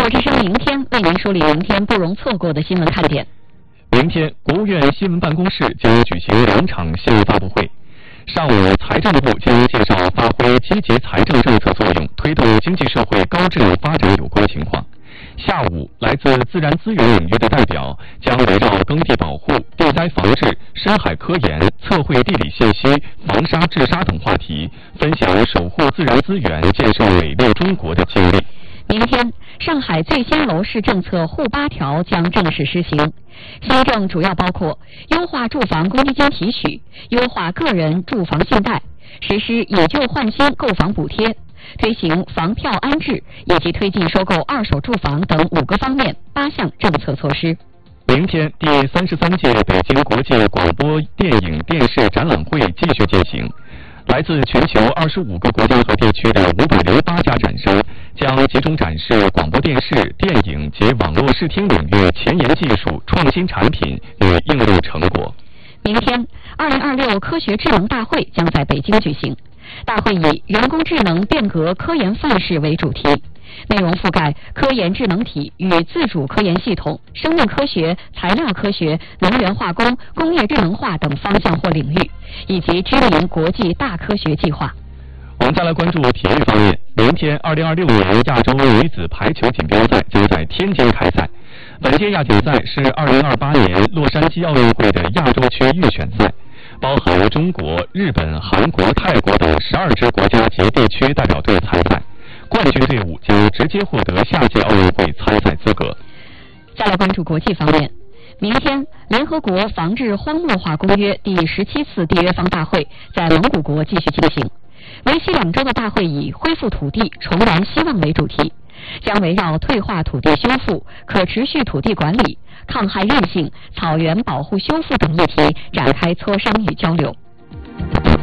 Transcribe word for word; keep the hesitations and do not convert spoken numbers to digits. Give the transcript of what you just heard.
之声明天为您梳理明天不容错过的新闻看点。 明天，国务院新闻办公室将举行两场新闻发布会。上午，财政部将介绍发挥积极财政政策作用，推动经济社会高质量发展有关情况。下午，来自自然资源领域的代表将围绕耕地保护、地灾防治、深海科研、测绘地理信息、防沙治沙等话题，分享守护自然资源、建设美丽中国的经历。 明天，上海最新楼市政策沪八条将正式施行。新政主要包括优化住房公积金提取、优化个人住房信贷、实施以旧换新购房补贴、推行房票安置以及推进收购二手住房等五个方面八项政策措施。 明天，第三十三届北京国际广播电影电视展览会继续进行。来自全球二十五个国家和地区的五百零八家展商将集中展示广播电视、电影及网络视听领域前沿技术、创新产品与应用成果。 明天，二零二六科学智能大会将在北京举行。大会以人工智能变革科研范式为主题，内容覆盖科研智能体与自主科研系统、生命科学、材料科学、能源化工、工业智能化等方向或领域，以及知名国际大科学计划。 我们再来关注体育方面。明天，二零二六年亚洲女子排球锦标赛将在天津开赛。本届亚锦赛是二零二八年洛杉矶奥运会的亚洲区预选赛，包含中国、日本、韩国、泰国等十二支国家及地区代表队参赛。冠军队伍将直接获得下届奥运会参赛资格。 再来关注国际方面。明天，联合国防治荒漠化公约第十七次缔约方大会在蒙古国继续进行。为期两周的大会以恢复土地、重燃希望为主题，将围绕退化土地修复、可持续土地管理、抗旱韧性、草原保护修复等议题展开磋商与交流。